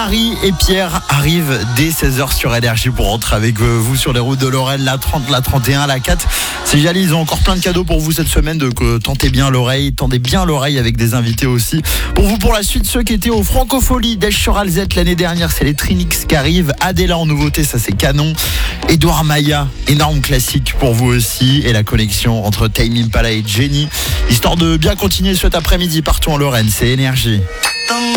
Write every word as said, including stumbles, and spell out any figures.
Marie et Pierre arrivent dès seize heures sur Énergie pour rentrer avec vous sur les routes de Lorraine, la trente, la trente et un, la quatre. C'est joli, ils ont encore plein de cadeaux pour vous cette semaine, donc euh, tentez bien l'oreille, tendez bien l'oreille avec des invités aussi. Pour vous, pour la suite, ceux qui étaient au Francophonie d'Esch-sur-Alzette l'année dernière, c'est les Trinix qui arrivent. Adela en nouveauté, ça c'est canon. Édouard Maïa, énorme classique pour vous aussi. Et la connexion entre Tame Impala et Jenny, histoire de bien continuer cet après-midi partout en Lorraine, c'est Énergie.